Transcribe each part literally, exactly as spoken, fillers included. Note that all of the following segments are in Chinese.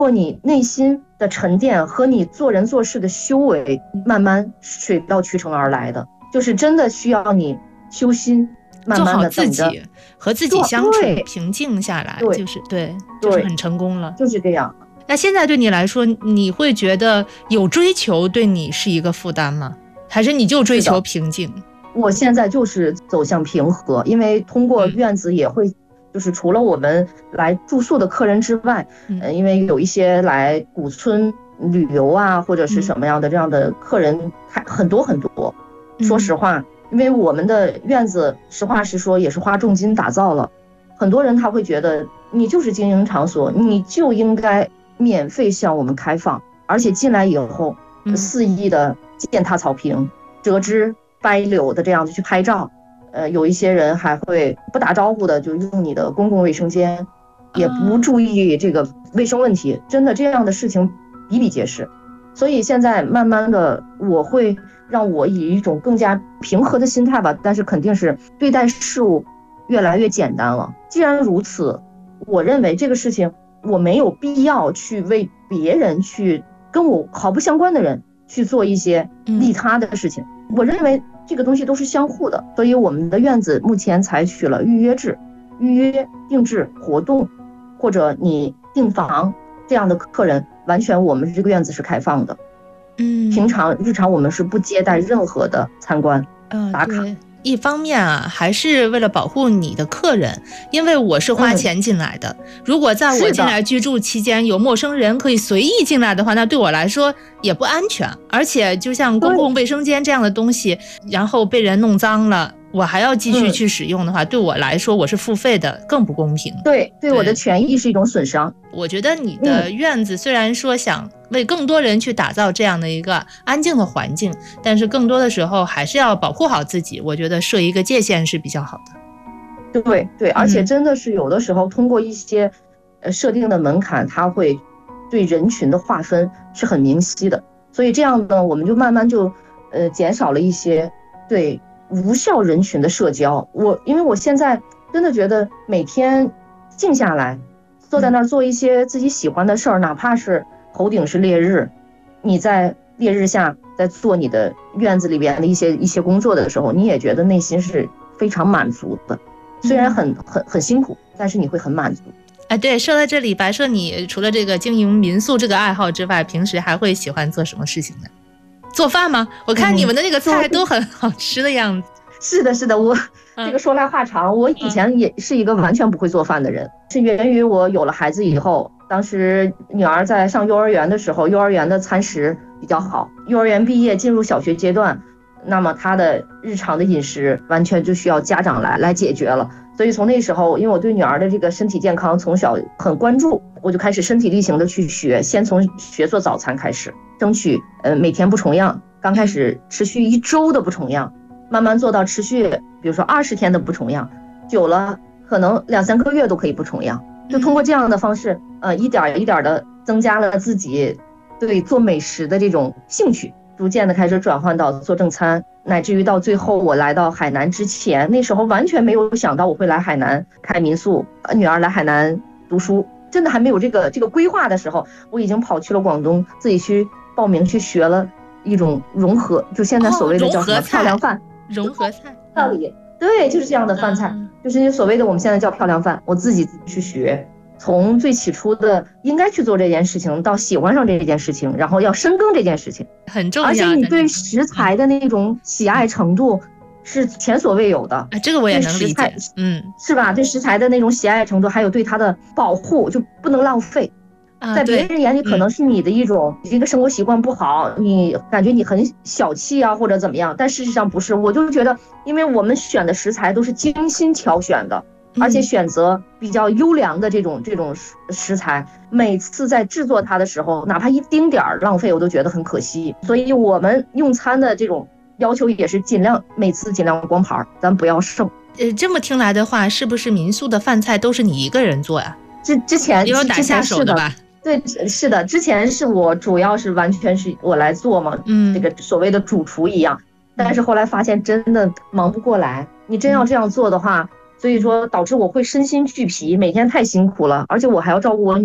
过你内心的沉淀和你做人做事的修为，慢慢水到渠成而来的，就是真的需要你修心，慢慢的做好自己，和自己相处，平静下来，就是对，就是很成功了， 就是这样。 那现在对你来说，你会觉得有追求对你是一个负担吗？还是你就追求平静？ 我现在就是走向平和，因为通过院子也会、嗯、就是除了我们来住宿的客人之外、嗯呃、因为有一些来古村旅游啊或者是什么样的这样的客人很多很多、嗯、说实话，因为我们的院子实话实说也是花重金打造了，很多人他会觉得你就是经营场所，你就应该免费向我们开放，而且进来以后、嗯、肆意的践踏草坪，折枝掰柳的这样子去拍照，呃，有一些人还会不打招呼的就用你的公共卫生间，也不注意这个卫生问题，真的这样的事情比比皆是。所以现在慢慢的我会让我以一种更加平和的心态吧，但是肯定是对待事物越来越简单了。既然如此，我认为这个事情我没有必要去为别人去跟我毫不相关的人去做一些利他的事情、嗯、我认为这个东西都是相互的，所以我们的院子目前采取了预约制，预约定制活动或者你订房这样的客人，完全我们这个院子是开放的。嗯，平常日常我们是不接待任何的参观、嗯、打卡。 一方面啊，还是为了保护你的客人，因为我是花钱进来的、嗯、如果在我进来居住期间有陌生人可以随意进来的话，那对我来说也不安全，而且就像公共卫生间这样的东西，然后被人弄脏了，我还要继续去使用的话、嗯、对我来说我是付费的，更不公平。 对，对我的权益是一种损伤。 我觉得你的院子虽然说想为更多人去打造这样的一个安静的环境，但是更多的时候还是要保护好自己，我觉得设一个界限是比较好的。对对，而且真的是有的时候通过一些呃设定的门槛，它会对人群的划分是很明晰的，所以这样呢我们就慢慢就呃减少了一些对无效人群的社交。我因为我现在真的觉得每天静下来坐在那儿做一些自己喜欢的事儿、嗯、哪怕是头顶是烈日，你在烈日下在做你的院子里边的一些一些工作的时候，你也觉得内心是非常满足的，虽然很很很辛苦，但是你会很满足。 哎，对，说到这里，白说你除了这个经营民宿这个爱好之外，平时还会喜欢做什么事情呢？做饭吗？我看你们的那个菜都很好吃的样子。 嗯、是的是的，我这个说来话长，我以前也是一个完全不会做饭的人，是源于我有了孩子以后，当时女儿在上幼儿园的时候，幼儿园的餐食比较好，幼儿园毕业进入小学阶段，那么她的日常的饮食完全就需要家长来来解决了。所以从那时候，因为我对女儿的这个身体健康从小很关注，我就开始身体力行的去学，先从学做早餐开始，争取呃每天不重样，刚开始持续一周的不重样，慢慢做到持续比如说二十天的不重样，久了可能两三个月都可以不重样，就通过这样的方式呃一点一点的增加了自己对做美食的这种兴趣，逐渐的开始转换到做正餐，乃至于到最后我来到海南之前，那时候完全没有想到我会来海南开民宿，女儿来海南读书，真的还没有这个这个规划的时候，我已经跑去了广东，自己去报名去学了一种融合，就现在所谓的叫什么漂亮饭、 融合菜道理，对，就是这样的饭菜、嗯、就是所谓的我们现在叫漂亮饭，我自己去学，从最起初的应该去做这件事情到喜欢上这件事情，然后要深耕这件事情很重要， 而且你对食材的那种喜爱程度是前所未有的、啊、 这个我也能理解， 嗯，是吧？对食材的那种喜爱程度，还有对它的保护，就不能浪费、啊、在别人眼里可能是你的一种、嗯、一个生活习惯不好，你感觉你很小气啊或者怎么样，但事实上不是，我就觉得因为我们选的食材都是精心挑选的，而且选择比较优良的这种这种食材，每次在制作它的时候，哪怕一丁点儿浪费我都觉得很可惜，所以我们用餐的这种要求也是尽量每次尽量光盘，咱不要剩。 呃，这么听来的话，是不是民宿的饭菜都是你一个人做呀？ 之之前有打下手的吧？ 对，是的，之前是我主要是完全是我来做嘛，嗯，这个所谓的主厨一样，但是后来发现真的忙不过来，你真要这样做的话。所以说导致我会身心俱疲，每天太辛苦了，而且我还要照顾我女儿，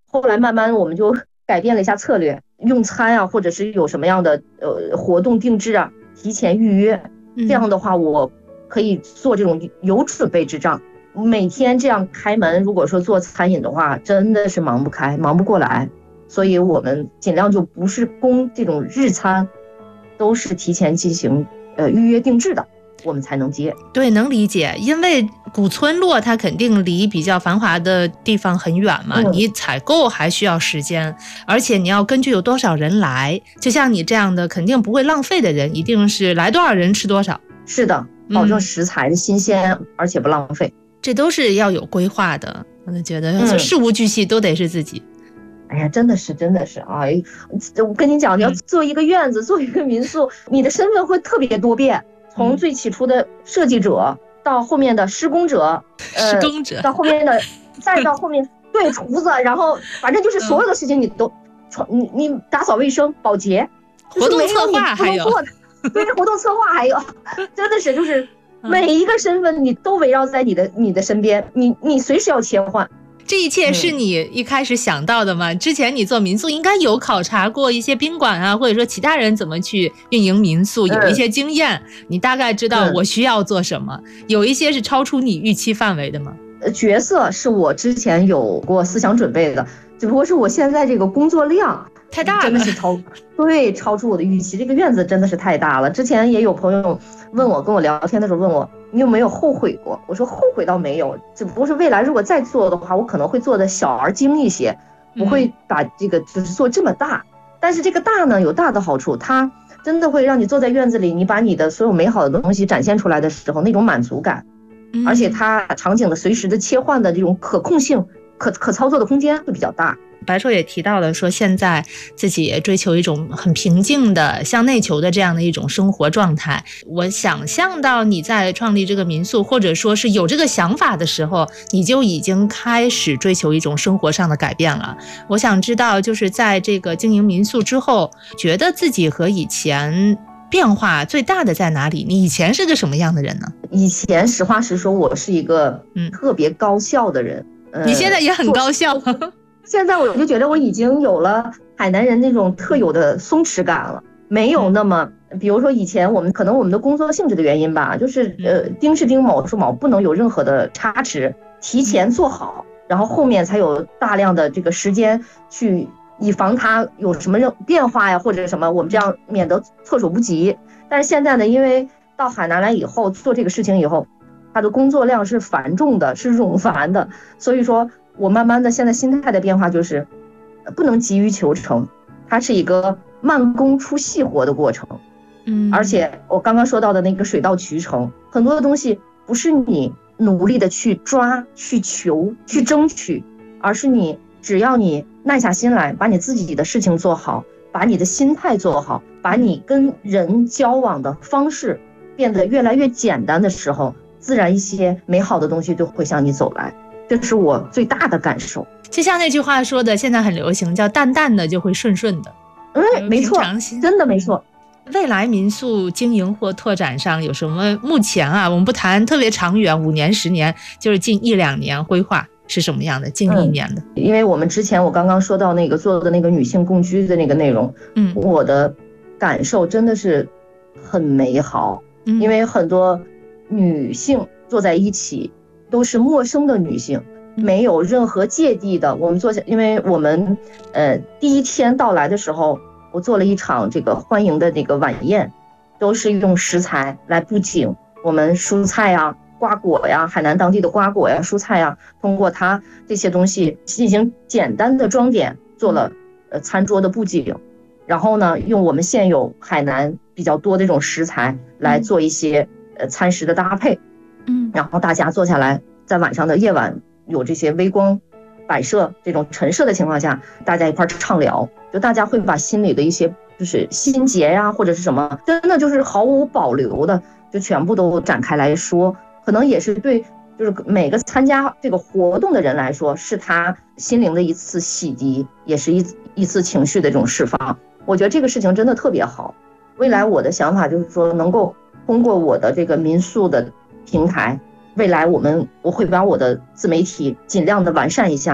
后来慢慢我们就改变了一下策略，用餐啊，或者是有什么样的呃活动定制啊，提前预约，这样的话我可以做这种有准备之仗。每天这样开门，如果说做餐饮的话，真的是忙不开，忙不过来，所以我们尽量就不是供这种日餐，都是提前进行呃预约定制的，我们才能接。 对，能理解，因为古村落它肯定离比较繁华的地方很远嘛，嗯、你采购还需要时间，而且你要根据有多少人来，就像你这样的肯定不会浪费的人，一定是来多少人吃多少。 是的，保证食材的新鲜，嗯、而且不浪费。 这都是要有规划的，我就觉得事无巨细都得是自己。 哎呀，真的是，真的是啊！我跟你讲，你要做一个院子，嗯、做一个民宿，你的身份会特别多变，从最起初的设计者，到后面的施工者， 呃，施工者， 到后面的，再到后面对厨子，然后反正就是所有的事情你都，你你打扫卫生、保洁， 活动策划还有， 对，活动策划还有，真的是就是。每一个身份你都围绕在你的你的身边，你你随时要切换。 这一切是你一开始想到的吗？嗯、之前你做民宿应该有考察过一些宾馆啊，或者说其他人怎么去运营民宿，有一些经验，嗯、你大概知道我需要做什么。嗯、有一些是超出你预期范围的吗？ 角色是我之前有过思想准备的，只不过是我现在这个工作量太大了， 真的是超对超出我的预期。这个院子真的是太大了。之前也有朋友问我，跟我聊天的时候问我，你有没有后悔过？我说后悔倒没有，只不过是未来如果再做的话，我可能会做的小而精一些，不会把这个就是做这么大。嗯、但是这个大呢有大的好处，它真的会让你坐在院子里，你把你的所有美好的东西展现出来的时候，那种满足感，而且它场景的随时的切换的这种可控性、可可操作的空间会比较大。 白硕也提到了说，现在自己也追求一种很平静的向内求的这样的一种生活状态。我想象到你在创立这个民宿，或者说是有这个想法的时候，你就已经开始追求一种生活上的改变了。我想知道，就是在这个经营民宿之后，觉得自己和以前变化最大的在哪里？你以前是个什么样的人呢？ 以前实话实说，我是一个特别高效的人。 嗯呃、你现在也很高效。 现在我就觉得我已经有了海南人那种特有的松弛感了，没有那么，比如说以前我们可能我们的工作性质的原因吧，就是呃丁是丁，卯是卯，不能有任何的差池，提前做好，然后后面才有大量的这个时间去以防它有什么变化呀或者什么，我们这样免得措手不及。但是现在呢，因为到海南来以后做这个事情以后，它的工作量是繁重的，是冗繁的，所以说我慢慢的现在心态的变化就是不能急于求成，它是一个慢工出细活的过程。嗯，而且我刚刚说到的那个水到渠成，很多的东西不是你努力的去抓去求去争取，而是你只要你耐下心来，把你自己的事情做好，把你的心态做好，把你跟人交往的方式变得越来越简单的时候，自然一些美好的东西就会向你走来。这是我最大的感受。 就像那句话说的，现在很流行，叫淡淡的就会顺顺的。 嗯，没错，真的没错。 未来民宿经营或拓展上有什么？目前啊，我们不谈特别长远，五年、十年，就是近一两年规划是什么样的？近一年的、 嗯。因为我们之前我刚刚说到那个做的那个女性共居的那个内容，嗯，我的感受真的是很美好，嗯、因为很多女性坐在一起。都是陌生的女性，没有任何芥蒂的。我们做下，因为我们呃第一天到来的时候，我做了一场这个欢迎的那个晚宴，都是用食材来布景。我们蔬菜呀、瓜果呀、海南当地的瓜果呀、蔬菜呀，通过它这些东西进行简单的装点，做了呃餐桌的布景。然后呢，用我们现有海南比较多的这种食材来做一些呃餐食的搭配。嗯，然后大家坐下来，在晚上的夜晚有这些微光摆设这种陈设的情况下，大家一块畅聊，就大家会把心里的一些就是心结呀、啊、或者是什么，真的就是毫无保留的就全部都展开来说，可能也是对就是每个参加这个活动的人来说，是他心灵的一次洗涤，也是一一次情绪的这种释放。我觉得这个事情真的特别好。未来我的想法就是说，能够通过我的这个民宿的平台，未来我们我会把我的自媒体尽量的完善一下，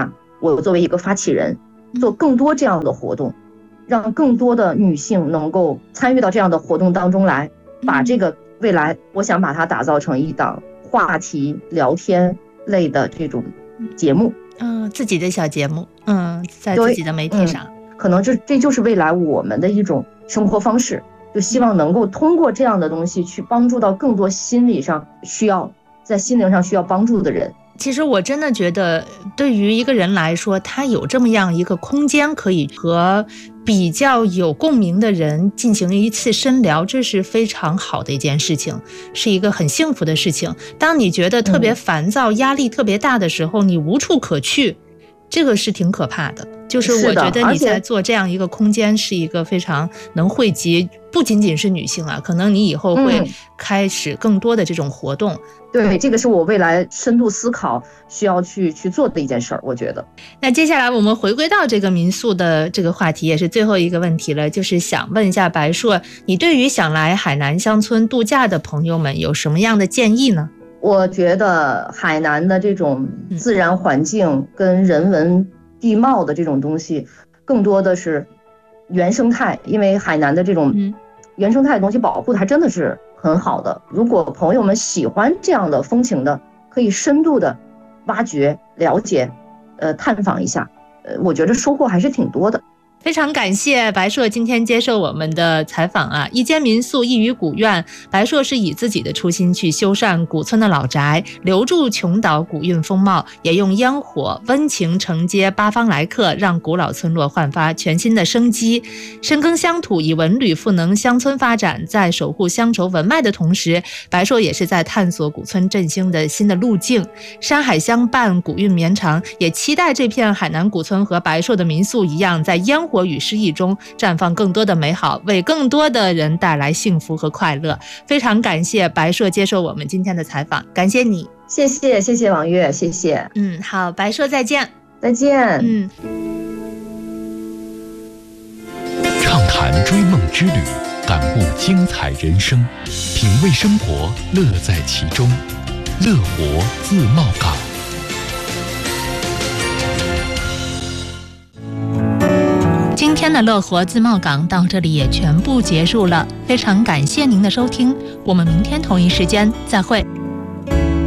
我作为一个发起人，做更多这样的活动，让更多的女性能够参与到这样的活动当中来，把这个未来我想把它打造成一档话题聊天类的这种节目， 嗯，自己的小节目，嗯，在自己的媒体上， 嗯、可能这这就是未来我们的一种生活方式，就希望能够通过这样的东西去帮助到更多心理上需要在心灵上需要帮助的人。 其实我真的觉得，对于一个人来说，他有这么样一个空间，可以和比较有共鸣的人进行一次深聊，这是非常好的一件事情，是一个很幸福的事情。当你觉得特别烦躁、嗯、压力特别大的时候，你无处可去，这个是挺可怕的。就是我觉得你在做这样一个空间，是一个非常能汇集不仅仅是女性啊，可能你以后会开始更多的这种活动。 嗯、对，这个是我未来深度思考需要去去做的一件事儿，我觉得。 那接下来我们回归到这个民宿的这个话题，也是最后一个问题了，就是想问一下白硕，你对于想来海南乡村度假的朋友们有什么样的建议呢？ 我觉得海南的这种自然环境跟人文地貌的这种东西，更多的是原生态，因为海南的这种原生态的东西保护的还真的是很好的。如果朋友们喜欢这样的风情的，可以深度的挖掘、了解、呃探访一下，呃，我觉得收获还是挺多的。 非常感谢白硕今天接受我们的采访啊！一间民宿一隅古苑，白硕是以自己的初心去修缮古村的老宅，留住琼岛古韵风貌，也用烟火温情承接八方来客，让古老村落焕发全新的生机。深耕乡土，以文旅赋能乡村发展，在守护乡愁文脉的同时，白硕也是在探索古村振兴的新的路径。山海相伴，古韵绵长，也期待这片海南古村和白硕的民宿一样，在烟火与诗意中绽放更多的美好，为更多的人带来幸福和快乐。非常感谢白硕接受我们今天的采访，感谢你。 谢谢谢谢王月，谢谢。 嗯，好，白硕再见。 再见。 嗯。 畅谈追梦之旅，感悟精彩人生，品味生活，乐在其中。乐活自贸港。 今天的乐活自贸港到这里也全部结束了，非常感谢您的收听，我们明天同一时间再会。